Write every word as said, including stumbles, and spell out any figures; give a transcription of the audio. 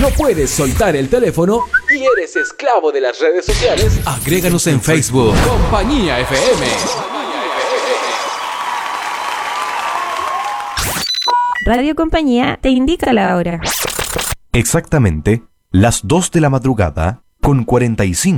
¿No puedes soltar el teléfono y eres esclavo de las redes sociales? Agréganos en Facebook. Compañía F M. Radio Compañía te indica la hora. Exactamente las dos de la madrugada con cuarenta y cinco